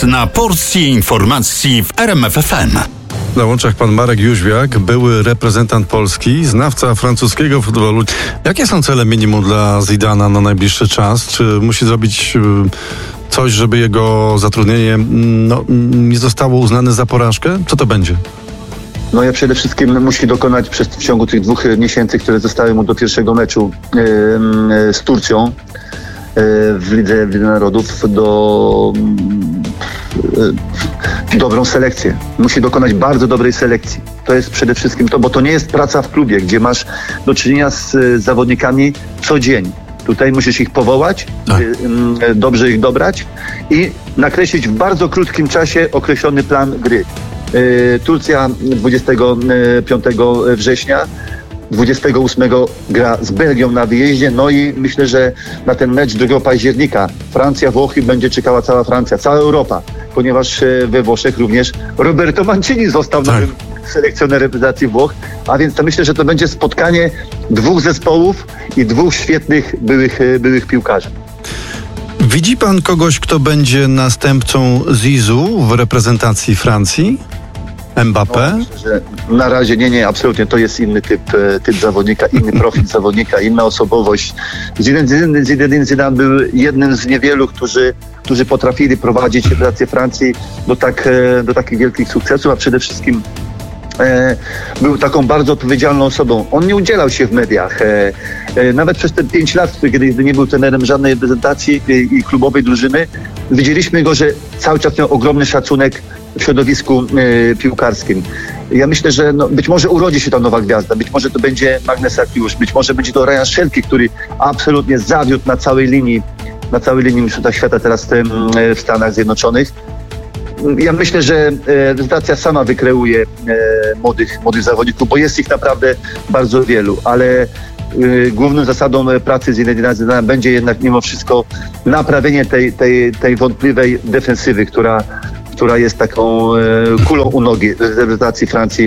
na porcję informacji w RMF FM. Na łączach pan Marek Jóźwiak, były reprezentant Polski, znawca francuskiego futbolu. Jakie są cele minimum dla Zidana na najbliższy czas? Czy musi zrobić coś, żeby jego zatrudnienie nie zostało uznane za porażkę? Co to będzie? Ja przede wszystkim musi dokonać w ciągu tych 2 miesięcy, które zostały mu do pierwszego meczu z Turcją w Lidze Narodów, dobrą selekcję. Musi dokonać bardzo dobrej selekcji. To jest przede wszystkim to, bo to nie jest praca w klubie, gdzie masz do czynienia z zawodnikami co dzień. Tutaj musisz ich powołać, dobrze ich dobrać i nakreślić w bardzo krótkim czasie określony plan gry. Turcja 25 września, 28 gra z Belgią na wyjeździe, i myślę, że na ten mecz 2 października Francja, Włochy będzie czekała cała Francja, cała Europa, ponieważ we Włoszech również Roberto Mancini został nowym selekcjonerem reprezentacji Włoch, a więc to myślę, że to będzie spotkanie 2 zespołów i 2 świetnych byłych piłkarzy. Widzi pan kogoś, kto będzie następcą Zizou w reprezentacji Francji? Mbappé? Myślę, że na razie nie, absolutnie. To jest inny typ zawodnika, inny profil zawodnika, inna osobowość. Zinedine Zidane był jednym z niewielu, którzy potrafili prowadzić reprezentację Francji do takich wielkich sukcesów, a przede wszystkim był taką bardzo odpowiedzialną osobą. On nie udzielał się w mediach. Nawet przez te 5 lat, kiedy nie był trenerem żadnej reprezentacji i klubowej drużyny, widzieliśmy go, że cały czas miał ogromny szacunek w środowisku piłkarskim. Ja myślę, że być może urodzi się ta nowa gwiazda, być może to będzie Magnus Apiusz, być może będzie to Ryan Szelki, który absolutnie zawiódł na całej linii mistrzostwa świata teraz w Stanach Zjednoczonych. Ja myślę, że reprezentacja sama wykreuje młodych zawodników, bo jest ich naprawdę bardzo wielu, ale główną zasadą pracy Zinedina Zidana będzie jednak mimo wszystko naprawienie tej wątpliwej defensywy, która jest taką kulą u nogi reprezentacji Francji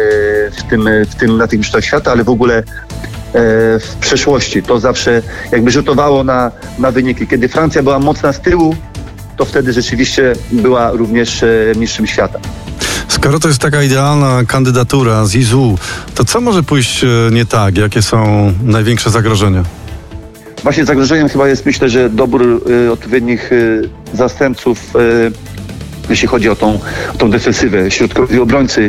na tych mistrzostwach świata, ale w ogóle w przeszłości. To zawsze jakby rzutowało na wyniki. Kiedy Francja była mocna z tyłu, to wtedy rzeczywiście była również mistrzem świata. Skoro to jest taka idealna kandydatura Zizou, to co może pójść nie tak? Jakie są największe zagrożenia? Właśnie zagrożeniem chyba jest, myślę, że dobór odpowiednich zastępców, jeśli chodzi o tą defensywę. Środkowi obrońcy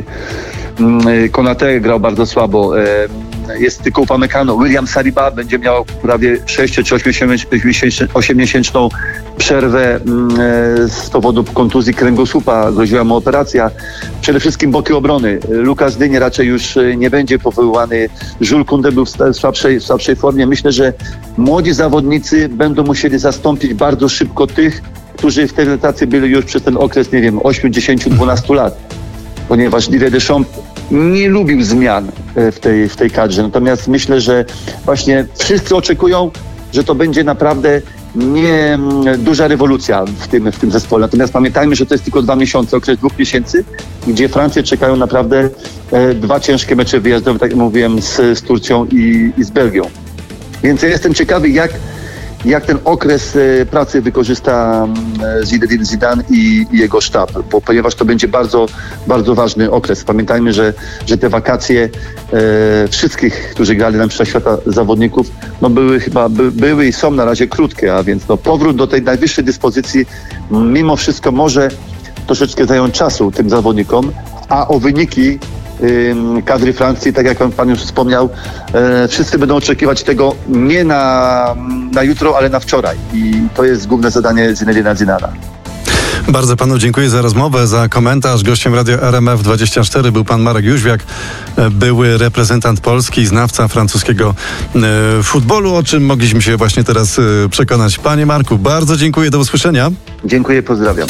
Konaté grał bardzo słowo. Jest tylko Upamecano. William Saliba będzie miał prawie 6 czy 8-miesięczną przerwę z powodu kontuzji kręgosłupa. Groziła mu operacja. Przede wszystkim boki obrony. Lukas Dynie raczej już nie będzie powoływany. Jules Koundé był w słabszej formie. Myślę, że młodzi zawodnicy będą musieli zastąpić bardzo szybko tych, którzy w tej reprezentacji byli już przez ten okres, 8, 10, 12 lat. Ponieważ Didier Deschamps nie lubił zmian w tej kadrze. Natomiast myślę, że właśnie wszyscy oczekują, że to będzie naprawdę nie duża rewolucja w tym zespole. Natomiast pamiętajmy, że to jest tylko 2 miesiące, okres 2 miesięcy, gdzie Francję czekają naprawdę 2 ciężkie mecze wyjazdowe, tak jak mówiłem, z Turcją i z Belgią. Więc ja jestem ciekawy, jak ten okres pracy wykorzysta Zinedine Zidane i jego sztab, ponieważ to będzie bardzo, bardzo ważny okres. Pamiętajmy, że te wakacje wszystkich, którzy grali na mistrzostwach świata zawodników, były i są na razie krótkie, a więc powrót do tej najwyższej dyspozycji mimo wszystko może troszeczkę zająć czasu tym zawodnikom, a o wyniki kadry Francji, tak jak pan już wspomniał, wszyscy będą oczekiwać tego nie na jutro, ale na wczoraj. I to jest główne zadanie Zinedina Zidana. Bardzo panu dziękuję za rozmowę, za komentarz. Gościem Radia RMF24 był pan Marek Jóźwiak, były reprezentant Polski, znawca francuskiego futbolu, o czym mogliśmy się właśnie teraz przekonać. Panie Marku, bardzo dziękuję, do usłyszenia. Dziękuję, pozdrawiam.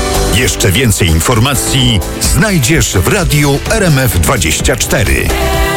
Jeszcze więcej informacji znajdziesz w Radiu RMF24.